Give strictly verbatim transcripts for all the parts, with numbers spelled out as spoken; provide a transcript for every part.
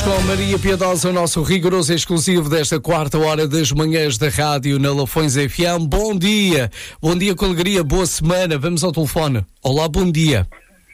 com a Maria Piedosa, o nosso rigoroso exclusivo desta quarta hora das manhãs da rádio na Lafões F M. Bom dia, bom dia com alegria, boa semana. Vamos ao telefone. Olá, bom dia.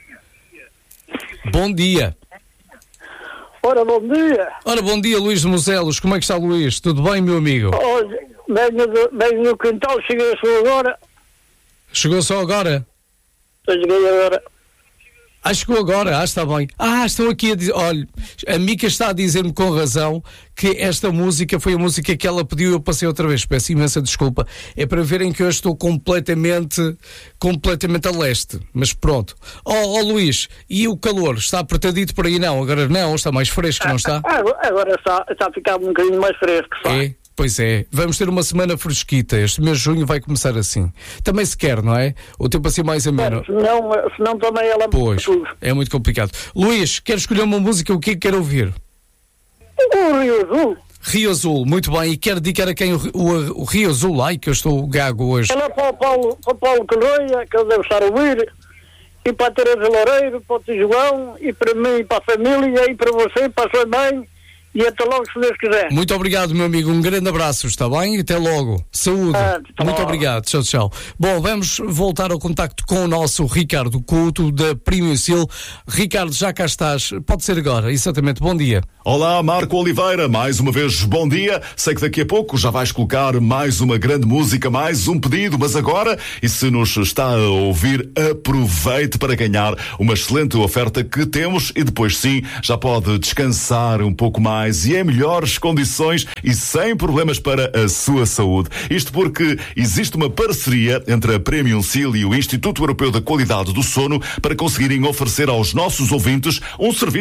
Bom dia. Ora, bom dia. Ora, bom dia, Luís de Moselos. Como é que está, Luís? Tudo bem, meu amigo? Hoje, venho, do, venho no quintal, cheguei só agora. Chegou só agora? Cheguei agora. Ah, chegou agora, ah, está bem. Ah, estão aqui a dizer, olha, a Mica está a dizer-me com razão que esta música foi a música que ela pediu e eu passei outra vez, peço imensa desculpa. É para verem que eu estou completamente, completamente a leste, mas pronto. Ó oh, oh, Luís, e o calor? Está apertadito por aí? Não, agora não, está mais fresco, não está? Ah, agora está, está a ficar um bocadinho mais fresco, sabe? É? Pois é, vamos ter uma semana fresquita. Este mês de junho vai começar assim. Também se quer, não é? O tempo assim mais ameno. Senão, senão também ela... Pois, é muito complicado. Luís, quer escolher uma música? O que é que quer ouvir? O Rio Azul. Rio Azul, muito bem. E quer dedicar a quem o, o, o Rio Azul? Ai, que eu estou gago hoje. Ela para o Paulo, para o Paulo Correia, que ele deve estar a ouvir. E para a Teresa Loureiro, para o Tio João, e para mim, e para a família, e para você, para a sua mãe. E até logo, se Deus quiser. Muito obrigado, meu amigo. Um grande abraço, está bem? Até logo. Saúde. Ah, tá Muito bom. obrigado. Tchau, tchau. Bom, vamos voltar ao contacto com o nosso Ricardo Couto, da Premium Seal. Ricardo, já cá estás. Pode ser agora. Exatamente. Bom dia. Olá, Marco Oliveira. Mais uma vez, bom dia. Sei que daqui a pouco já vais colocar mais uma grande música, mais um pedido, mas agora, e se nos está a ouvir, aproveite para ganhar uma excelente oferta que temos e depois sim, já pode descansar um pouco mais e em melhores condições e sem problemas para a sua saúde. Isto porque existe uma parceria entre a Premium Seal e o Instituto Europeu da Qualidade do Sono para conseguirem oferecer aos nossos ouvintes um serviço